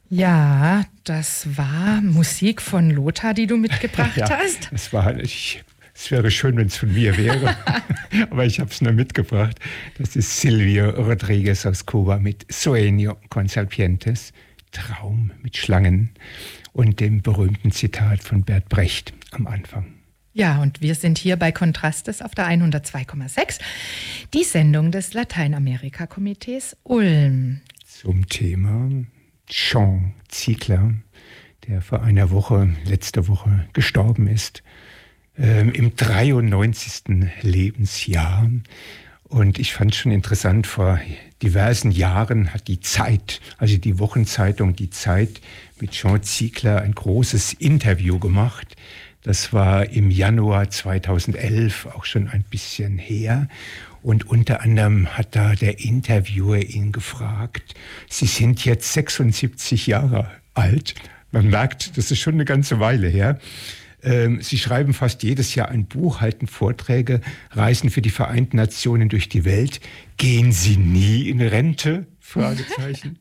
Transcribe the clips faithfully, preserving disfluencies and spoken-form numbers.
Ja, das war Musik von Lothar, die du mitgebracht ja, hast. Es war, ich, es wäre schön, wenn es von mir wäre, aber ich habe es nur mitgebracht. Das ist Silvio Rodriguez aus Kuba mit Sueño con Serpientes, Traum mit Schlangen und dem berühmten Zitat von Bert Brecht am Anfang. Ja, und wir sind hier bei Kontrastes auf der hundertzwei Komma sechs, die Sendung des Lateinamerika-Komitees Ulm. Zum Thema Jean Ziegler, der vor einer Woche, letzte Woche gestorben ist, ähm, im dreiundneunzigsten Lebensjahr. Und ich fand es schon interessant, vor diversen Jahren hat die Zeit, also die Wochenzeitung Die Zeit, mit Jean Ziegler ein großes Interview gemacht. Das war im Januar zweitausendelf, auch schon ein bisschen her. Und unter anderem hat da der Interviewer ihn gefragt, Sie sind jetzt sechsundsiebzig Jahre alt. Man merkt, das ist schon eine ganze Weile her. Ähm, Sie schreiben fast jedes Jahr ein Buch, halten Vorträge, reisen für die Vereinten Nationen durch die Welt. Gehen Sie nie in Rente? Fragezeichen.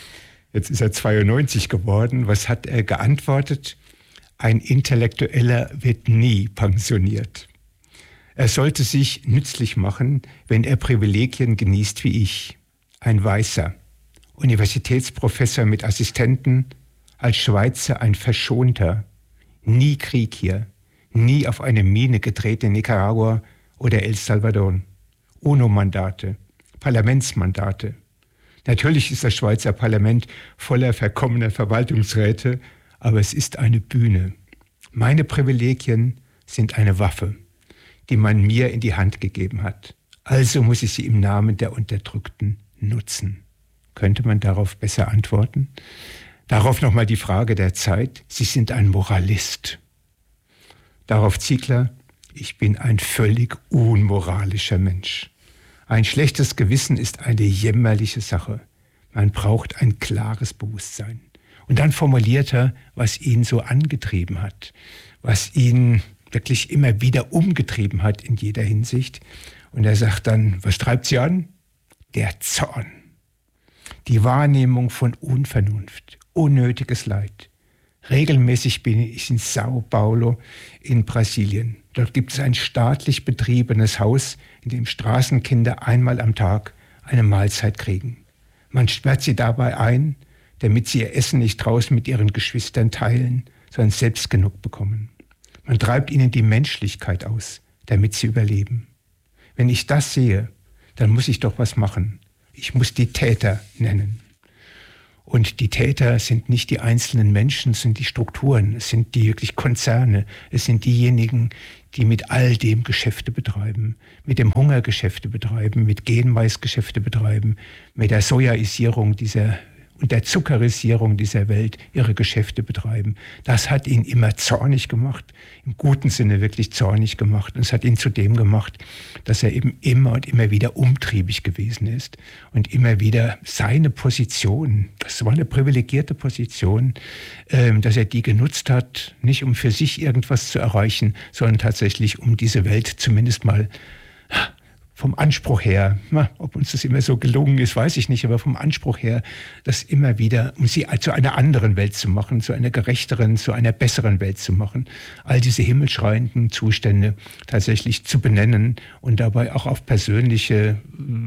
Jetzt ist er zweiundneunzig geworden. Was hat er geantwortet? Ein Intellektueller wird nie pensioniert. Er sollte sich nützlich machen, wenn er Privilegien genießt wie ich. Ein Weißer, Universitätsprofessor mit Assistenten, als Schweizer ein Verschonter. Nie Krieg hier, nie auf eine Mine gedreht in Nicaragua oder El Salvador. UNO-Mandate, Parlamentsmandate. Natürlich ist das Schweizer Parlament voller verkommener Verwaltungsräte, aber es ist eine Bühne. Meine Privilegien sind eine Waffe, die man mir in die Hand gegeben hat. Also muss ich sie im Namen der Unterdrückten nutzen. Könnte man darauf besser antworten? Darauf nochmal die Frage der Zeit. Sie sind ein Moralist. Darauf Ziegler, ich bin ein völlig unmoralischer Mensch. Ein schlechtes Gewissen ist eine jämmerliche Sache. Man braucht ein klares Bewusstsein. Und dann formuliert er, was ihn so angetrieben hat, was ihn wirklich immer wieder umgetrieben hat in jeder Hinsicht. Und er sagt dann, was treibt sie an? Der Zorn. Die Wahrnehmung von Unvernunft, unnötiges Leid. Regelmäßig bin ich in Sao Paulo in Brasilien. Dort gibt es ein staatlich betriebenes Haus, in dem Straßenkinder einmal am Tag eine Mahlzeit kriegen. Man sperrt sie dabei ein, damit sie ihr Essen nicht draußen mit ihren Geschwistern teilen, sondern selbst genug bekommen. Man treibt ihnen die Menschlichkeit aus, damit sie überleben. Wenn ich das sehe, dann muss ich doch was machen. Ich muss die Täter nennen. Und die Täter sind nicht die einzelnen Menschen, es sind die Strukturen, es sind die wirklich Konzerne, es sind diejenigen, die mit all dem Geschäfte betreiben, mit dem Hunger Geschäfte betreiben, mit Genmais Geschäfte betreiben, mit der Sojaisierung dieser und der Zuckerisierung dieser Welt ihre Geschäfte betreiben. Das hat ihn immer zornig gemacht, im guten Sinne wirklich zornig gemacht. Und es hat ihn zu dem gemacht, dass er eben immer und immer wieder umtriebig gewesen ist und immer wieder seine Position, das war eine privilegierte Position, ähm, dass er die genutzt hat, nicht um für sich irgendwas zu erreichen, sondern tatsächlich um diese Welt zumindest mal vom Anspruch her, na, ob uns das immer so gelungen ist, weiß ich nicht, aber vom Anspruch her, das immer wieder, um sie zu einer anderen Welt zu machen, zu einer gerechteren, zu einer besseren Welt zu machen, all diese himmelschreienden Zustände tatsächlich zu benennen und dabei auch auf persönliche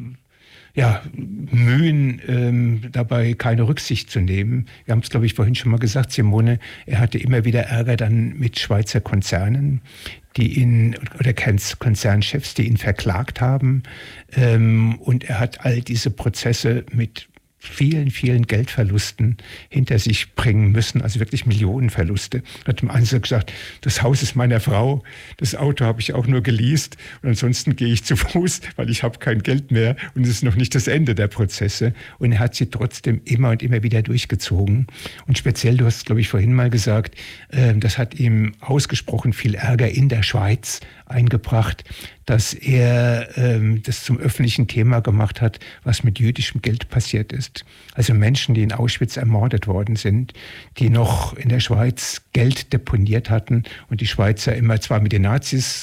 ja, Mühen, ähm, dabei keine Rücksicht zu nehmen. Wir haben es, glaube ich, vorhin schon mal gesagt, Simone, er hatte immer wieder Ärger dann mit Schweizer Konzernen, die ihn, oder Konzernchefs, die ihn verklagt haben. Ähm, und er hat all diese Prozesse mit vielen, vielen Geldverlusten hinter sich bringen müssen, also wirklich Millionenverluste. Hat im Einzelnen gesagt, das Haus ist meiner Frau, das Auto habe ich auch nur geleast und ansonsten gehe ich zu Fuß, weil ich habe kein Geld mehr und es ist noch nicht das Ende der Prozesse. Und er hat sie trotzdem immer und immer wieder durchgezogen. Und speziell, du hast es, glaube ich, vorhin mal gesagt, äh, das hat ihm ausgesprochen viel Ärger in der Schweiz eingebracht, dass er ähm, das zum öffentlichen Thema gemacht hat, was mit jüdischem Geld passiert ist. Also Menschen, die in Auschwitz ermordet worden sind, die noch in der Schweiz Geld deponiert hatten und die Schweizer immer zwar mit den Nazis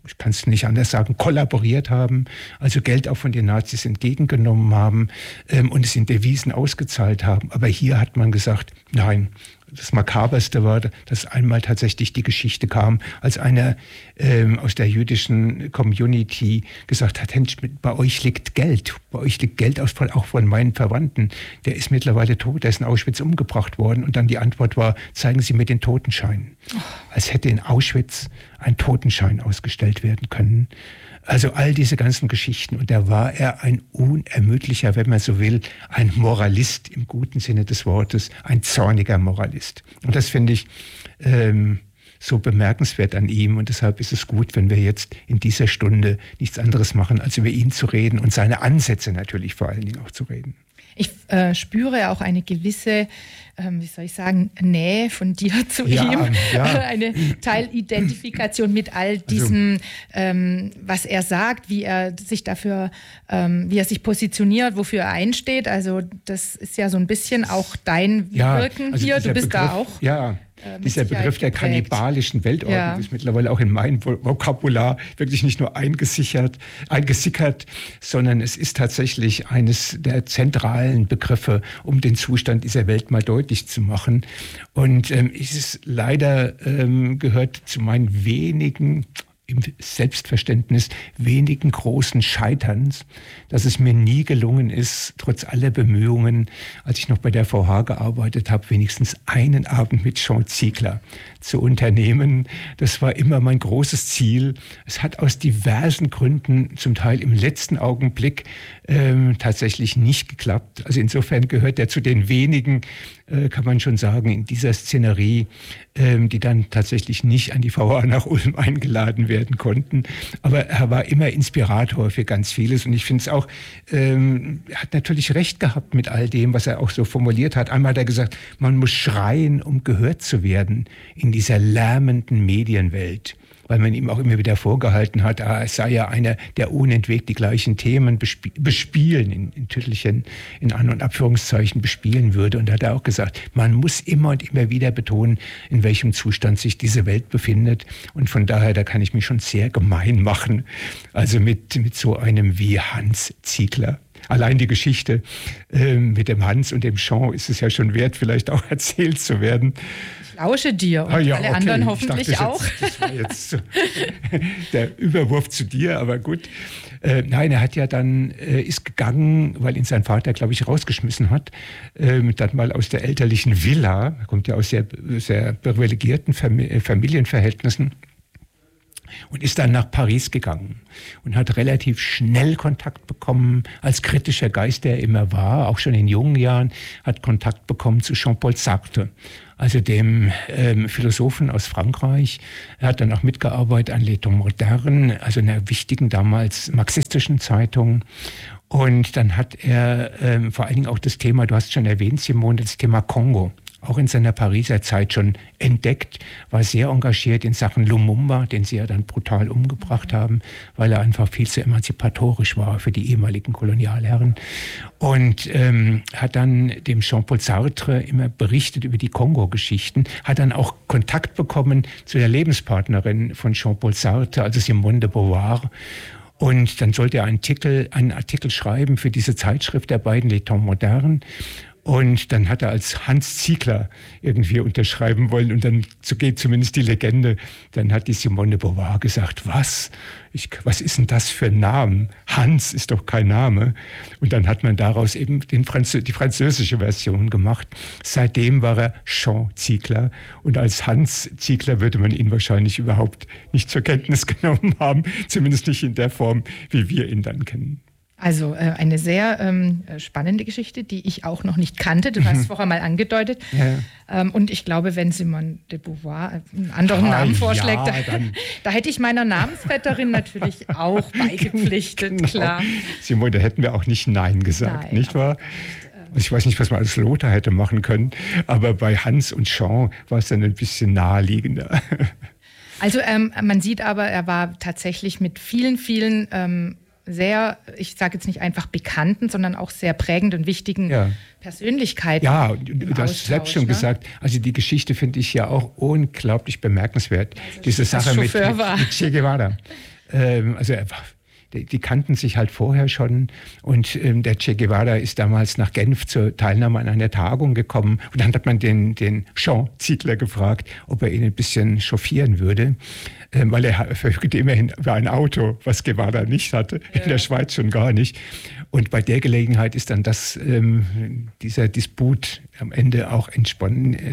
ich kann es nicht anders sagen, kollaboriert haben, also Geld auch von den Nazis entgegengenommen haben ähm, und es in Devisen ausgezahlt haben. Aber hier hat man gesagt, nein, das Makaberste war, dass einmal tatsächlich die Geschichte kam, als einer ähm, aus der jüdischen Community gesagt hat, Mensch, bei euch liegt Geld, bei euch liegt Geld aus, auch von meinen Verwandten. Der ist mittlerweile tot, der ist in Auschwitz umgebracht worden. Und dann die Antwort war, zeigen Sie mir den Totenschein. Oh. Als hätte in Auschwitz ein Totenschein ausgestellt werden können. Also all diese ganzen Geschichten. Und da war er ein unermüdlicher, wenn man so will, ein Moralist im guten Sinne des Wortes, ein zorniger Moralist. Und das finde ich ähm, so bemerkenswert an ihm. Und deshalb ist es gut, wenn wir jetzt in dieser Stunde nichts anderes machen, als über ihn zu reden und seine Ansätze natürlich vor allen Dingen auch zu reden. Ich äh, spüre auch eine gewisse, ähm, wie soll ich sagen, Nähe von dir zu ja, ihm. Ja. Eine Teilidentifikation mit all diesem, also, ähm, was er sagt, wie er sich dafür, ähm, wie er sich positioniert, wofür er einsteht. Also das ist ja so ein bisschen auch dein ja, Wirken also hier. Du bist Begriff, da auch. Ja. Äh, Dieser Begriff der kannibalischen Weltordnung ja. ist mittlerweile auch in mein Vokabular wirklich nicht nur eingesichert, eingesickert, sondern es ist tatsächlich eines der zentralen Begriffe, um den Zustand dieser Welt mal deutlich zu machen. Und ähm, es ist leider ähm, gehört zu meinen wenigen im Selbstverständnis wenigen großen Scheiterns, dass es mir nie gelungen ist, trotz aller Bemühungen, als ich noch bei der V H gearbeitet habe, wenigstens einen Abend mit Jean Ziegler zu unternehmen. Das war immer mein großes Ziel. Es hat aus diversen Gründen, zum Teil im letzten Augenblick, ähm, tatsächlich nicht geklappt. Also insofern gehört er zu den wenigen, äh, kann man schon sagen, in dieser Szenerie, ähm, die dann tatsächlich nicht an die V H nach Ulm eingeladen werden konnten. Aber er war immer Inspirator für ganz vieles. Und ich finde es auch, ähm, er hat natürlich recht gehabt mit all dem, was er auch so formuliert hat. Einmal hat er gesagt, man muss schreien, um gehört zu werden in dieser lärmenden Medienwelt. Weil man ihm auch immer wieder vorgehalten hat, ah, es sei ja einer, der unentwegt die gleichen Themen besp- bespielen, in, in Tüttelchen, in An- und Abführungszeichen bespielen würde. Und da hat er auch gesagt, man muss immer und immer wieder betonen, in welchem Zustand sich diese Welt befindet. Und von daher, da kann ich mich schon sehr gemein machen. Also mit, mit so einem wie Hans Ziegler. Allein die Geschichte äh, mit dem Hans und dem Jean ist es ja schon wert, vielleicht auch erzählt zu werden. Ich lausche dir und ah, ja, alle okay. anderen hoffentlich dachte, auch. Jetzt, das war jetzt so der Überwurf zu dir, aber gut. Äh, nein, er hat ja dann, äh, ist gegangen, weil ihn sein Vater, glaube ich, rausgeschmissen hat, äh, dann mal aus der elterlichen Villa, er kommt ja aus sehr, sehr privilegierten Fam- Familienverhältnissen, und ist dann nach Paris gegangen und hat relativ schnell Kontakt bekommen, als kritischer Geist, der er immer war, auch schon in jungen Jahren, hat Kontakt bekommen zu Jean-Paul Sartre, also dem ähm, Philosophen aus Frankreich. Er hat dann auch mitgearbeitet an Les Temps Modernes, also einer wichtigen damals marxistischen Zeitung. Und dann hat er ähm, vor allen Dingen auch das Thema, du hast schon erwähnt, Simone, das Thema Kongo, auch in seiner Pariser Zeit schon entdeckt, war sehr engagiert in Sachen Lumumba, den sie ja dann brutal umgebracht haben, weil er einfach viel zu emanzipatorisch war für die ehemaligen Kolonialherren. Und ähm, hat dann dem Jean-Paul Sartre immer berichtet über die Kongo-Geschichten, hat dann auch Kontakt bekommen zu der Lebenspartnerin von Jean-Paul Sartre, also Simone de Beauvoir. Und dann sollte er einen Artikel, einen Artikel schreiben für diese Zeitschrift der beiden, Les Temps Modernes. Und dann hat er als Hans Ziegler irgendwie unterschreiben wollen. Und dann, so geht zumindest die Legende, dann hat die Simone de Beauvoir gesagt, was? Ich, was ist denn das für ein Name? Hans ist doch kein Name. Und dann hat man daraus eben den Franzö- die französische Version gemacht. Seitdem war er Jean Ziegler. Und als Hans Ziegler würde man ihn wahrscheinlich überhaupt nicht zur Kenntnis genommen haben. Zumindest nicht in der Form, wie wir ihn dann kennen. Also äh, eine sehr ähm, spannende Geschichte, die ich auch noch nicht kannte. Du hast es vorher mal angedeutet. Ja. Ähm, und ich glaube, wenn Simone de Beauvoir einen anderen ah, Namen vorschlägt, ja, da, da hätte ich meiner Namensvetterin natürlich auch beigepflichtet, genau. Klar. Simone, da hätten wir auch nicht Nein gesagt, Nein, nicht wahr? Ich weiß nicht, was man als Lothar hätte machen können, aber bei Hans und Jean war es dann ein bisschen naheliegender. Also ähm, man sieht aber, er war tatsächlich mit vielen, vielen ähm, sehr, ich sage jetzt nicht einfach bekannten, sondern auch sehr prägenden und wichtigen ja. Persönlichkeiten. Ja, du hast selbst schon ne? gesagt, also die Geschichte finde ich ja auch unglaublich bemerkenswert. Also, diese Sache mit, mit, mit Che Guevara. Ähm, also er war, die, die kannten sich halt vorher schon. Und ähm, der Che Guevara ist damals nach Genf zur Teilnahme an einer Tagung gekommen. Und dann hat man den, den Jean Ziegler gefragt, ob er ihn ein bisschen chauffieren würde. Ähm, weil er verfügte immerhin über ein Auto, was Guevara nicht hatte, ja. in der Schweiz schon gar nicht. Und bei der Gelegenheit ist dann das, ähm, dieser Disput am Ende auch entsponnen, äh,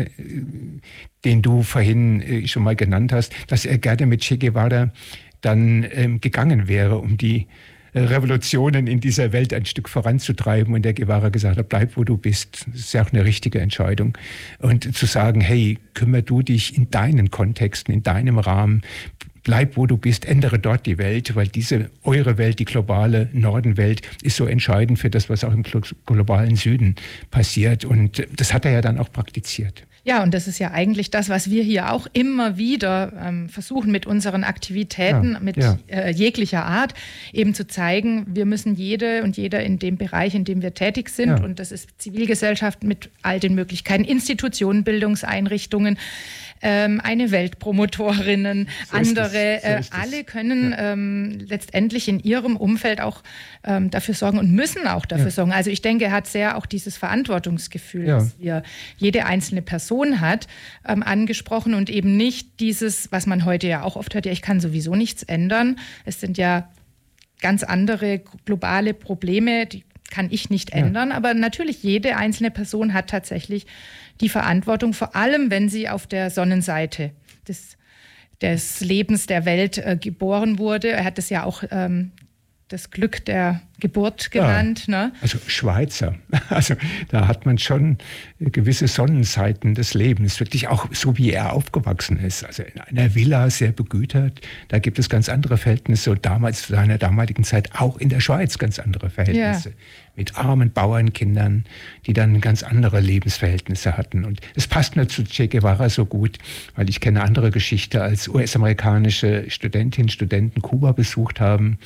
den du vorhin äh, schon mal genannt hast, dass er gerne mit Che Guevara dann ähm, gegangen wäre, um die äh, Revolutionen in dieser Welt ein Stück voranzutreiben. Und der Guevara gesagt hat, bleib, wo du bist. Das ist ja auch eine richtige Entscheidung. Und zu sagen, hey, kümmer du dich in deinen Kontexten, in deinem Rahmen, bleib, wo du bist, ändere dort die Welt, weil diese eure Welt, die globale Nordenwelt, ist so entscheidend für das, was auch im globalen Süden passiert. Und das hat er ja dann auch praktiziert. Ja, und das ist ja eigentlich das, was wir hier auch immer wieder ähm, versuchen mit unseren Aktivitäten, ja, mit ja. Äh, jeglicher Art, eben zu zeigen, wir müssen jede und jeder in dem Bereich, in dem wir tätig sind, ja. und das ist Zivilgesellschaft mit all den Möglichkeiten, Institutionen, Bildungseinrichtungen, ähm, eine Weltpromotorinnen, so andere, so äh, alle können ja. ähm, letztendlich in ihrem Umfeld auch ähm, dafür sorgen und müssen auch dafür ja. sorgen. Also ich denke, er hat sehr auch dieses Verantwortungsgefühl, ja. dass wir jede einzelne Person hat, ähm, angesprochen und eben nicht dieses, was man heute ja auch oft hört, ja, ich kann sowieso nichts ändern. Es sind ja ganz andere globale Probleme, die kann ich nicht ja. ändern, aber natürlich jede einzelne Person hat tatsächlich die Verantwortung, vor allem wenn sie auf der Sonnenseite des, des Lebens der Welt äh, geboren wurde. Er hat es ja auch ähm, das Glück der Geburt genannt. Ja, ne? Also Schweizer. Also da hat man schon gewisse Sonnenseiten des Lebens, wirklich auch so, wie er aufgewachsen ist. Also in einer Villa, sehr begütert. Da gibt es ganz andere Verhältnisse und damals, zu seiner damaligen Zeit, auch in der Schweiz ganz andere Verhältnisse. Ja. Mit armen Bauernkindern, die dann ganz andere Lebensverhältnisse hatten. Und es passt nur zu Che Guevara so gut, weil ich kenne andere Geschichte, als U S-amerikanische Studentinnen und Studenten Kuba besucht haben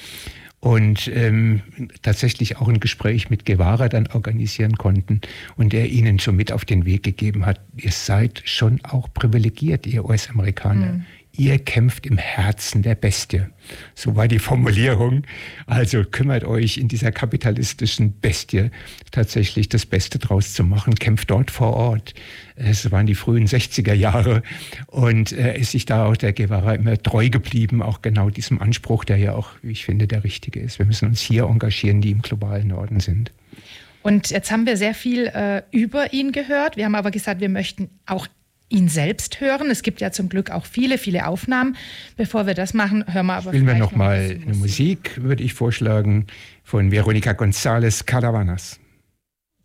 und ähm, tatsächlich auch ein Gespräch mit Guevara dann organisieren konnten und er ihnen so mit auf den Weg gegeben hat, ihr seid schon auch privilegiert, ihr U S-Amerikaner. Mhm. Ihr kämpft im Herzen der Bestie. So war die Formulierung. Also kümmert euch in dieser kapitalistischen Bestie tatsächlich das Beste draus zu machen. Kämpft dort vor Ort. Es waren die frühen sechziger Jahre und er ist sich da auch der Guevara immer treu geblieben, auch genau diesem Anspruch, der ja auch, wie ich finde, der richtige ist. Wir müssen uns hier engagieren, die im globalen Norden sind. Und jetzt haben wir sehr viel äh, über ihn gehört. Wir haben aber gesagt, wir möchten auch ihn selbst hören. Es gibt ja zum Glück auch viele, viele Aufnahmen. Bevor wir das machen, hören wir aber Spielen wir noch mal eine Musik, würde ich vorschlagen, von Veronica González, Caravanas.